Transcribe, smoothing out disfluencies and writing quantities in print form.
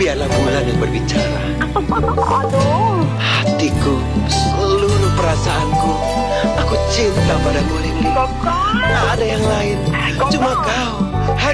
Biarlah bulan yang berbicara. Aduh. Hatiku, seluruh perasaanku, aku cinta padamu, Lili. Kakak. Tak ada yang lain, cuma kau.